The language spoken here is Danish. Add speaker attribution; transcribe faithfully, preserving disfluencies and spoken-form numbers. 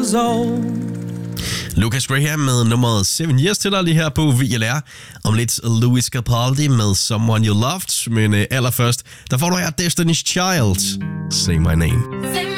Speaker 1: years old.
Speaker 2: Lucas Graham med nummeret Seven Years til dig lige her på V L R. Om lidt Louis Capaldi med Someone You Loved. Men uh, allerførst, der får du her Destiny's Child. Say My Name.